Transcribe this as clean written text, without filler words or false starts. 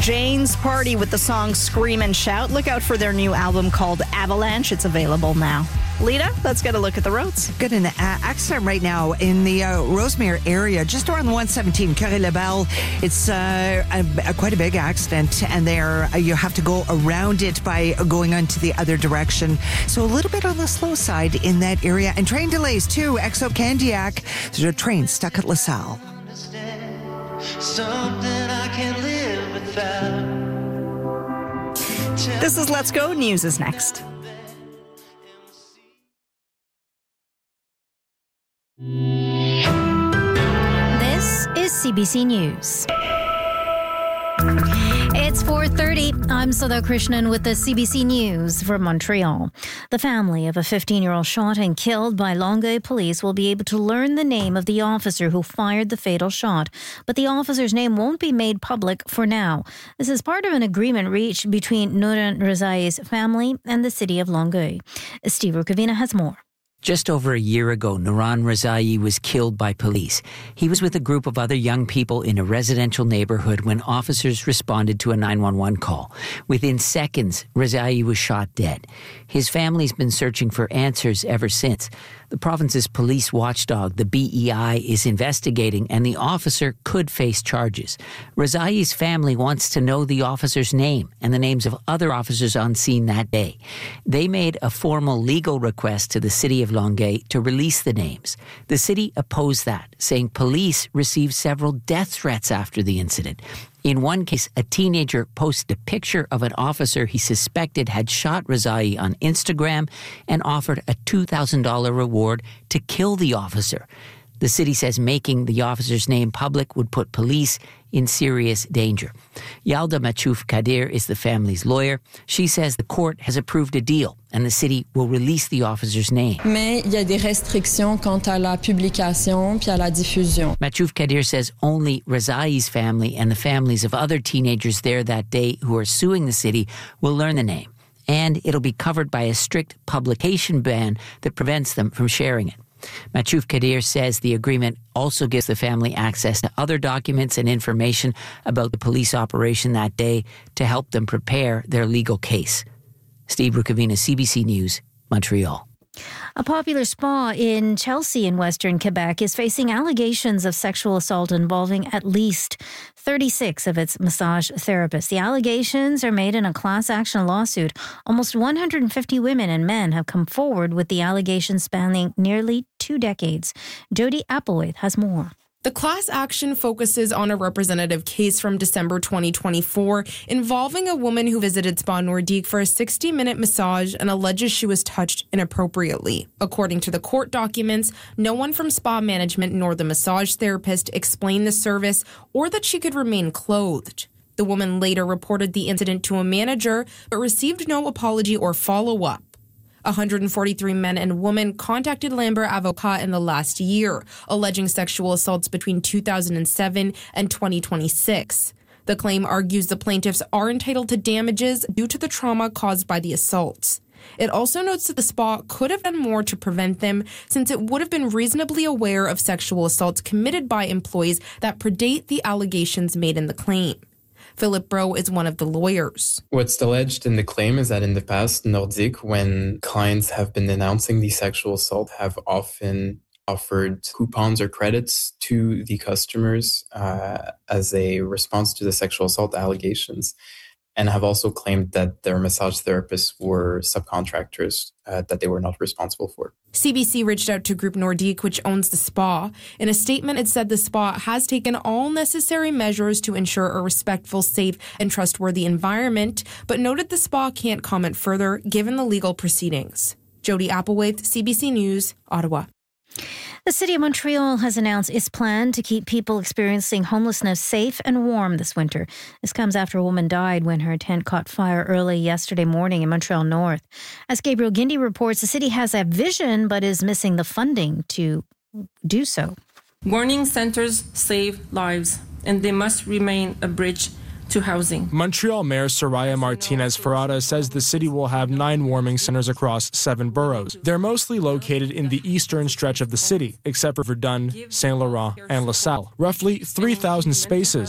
Jane's Party with the song Scream and Shout. Look out for their new album called Avalanche. It's available now. Lita, let's get a look at the roads. Good. An accident right now in the Rosemere area, just around the 117 Carré-Lebel. It's quite a big accident, and there you have to go around it by going onto the other direction. So a little bit on the slow side in that area. And train delays too. Exo Candiac. There's a train stuck at LaSalle. This is Let's Go. News is next. This is CBC News. It's 4:30. I'm Sudha Krishnan with the CBC News from Montreal. The family of a 15-year-old shot and killed by Longueuil police will be able to learn the name of the officer who fired the fatal shot, but the officer's name won't be made public for now. This is part of an agreement reached between Nouran Rezai's family and the city of Longueuil. Steve Rukavina has more. Just over a year ago, Nouran Rezai was killed by police. He was with a group of other young people in a residential neighborhood when officers responded to a 911 call. Within seconds, Rezai was shot dead. His family's been searching for answers ever since. The province's police watchdog, the BEI, is investigating, and the officer could face charges. Rezai's family wants to know the officer's name and the names of other officers on scene that day. They made a formal legal request to the city of Longueuil to release the names. The city opposed that, saying police received several death threats after the incident. In one case, a teenager posted a picture of an officer he suspected had shot Rezai on Instagram and offered a $2,000 reward to kill the officer. The city says making the officer's name public would put police in serious danger. Yalda Machouf Kadir is the family's lawyer. She says the court has approved a deal and the city will release the officer's name. Mais il y a des restrictions quant à la publication puis à la diffusion. Machouf Kadir says only Rezai's family and the families of other teenagers there that day who are suing the city will learn the name. And it'll be covered by a strict publication ban that prevents them from sharing it. Machouf Kadir says the agreement also gives the family access to other documents and information about the police operation that day to help them prepare their legal case. Steve Rukavina, CBC News, Montreal. A popular spa in Chelsea in Western Quebec is facing allegations of sexual assault involving at least 36 of its massage therapists. The allegations are made in a class action lawsuit. Almost 150 women and men have come forward with the allegations spanning nearly 2 decades. Jody Applewhite has more. The class action focuses on a representative case from December 2024 involving a woman who visited Spa Nordique for a 60-minute massage and alleges she was touched inappropriately. According to the court documents, no one from spa management nor the massage therapist explained the service or that she could remain clothed. The woman later reported the incident to a manager but received no apology or follow-up. 143 men and women contacted Lambert Avocat in the last year, alleging sexual assaults between 2007 and 2026. The claim argues the plaintiffs are entitled to damages due to the trauma caused by the assaults. It also notes that the spa could have done more to prevent them, since it would have been reasonably aware of sexual assaults committed by employees that predate the allegations made in the claim. Philip Bro is one of the lawyers. What's alleged in the claim is that in the past, Nordique, when clients have been denouncing the sexual assault, have often offered coupons or credits to the customers as a response to the sexual assault allegations, and have also claimed that their massage therapists were subcontractors that they were not responsible for. CBC reached out to Group Nordique, which owns the spa. In a statement, it said the spa has taken all necessary measures to ensure a respectful, safe, and trustworthy environment, but noted the spa can't comment further given the legal proceedings. Jody Applewhite, CBC News, Ottawa. The City of Montreal has announced its plan to keep people experiencing homelessness safe and warm this winter. This comes after a woman died when her tent caught fire early yesterday morning in Montreal North. As Gabriel Guindy reports, the city has a vision but is missing the funding to do so. Warning centers save lives, and they must remain a bridge to housing. Montreal Mayor Soraya Martinez-Ferrada says the city will have 9 warming centers across 7 boroughs. They're mostly located in the eastern stretch of the city, except for Verdun, Saint Laurent, and LaSalle. Roughly 3,000 spaces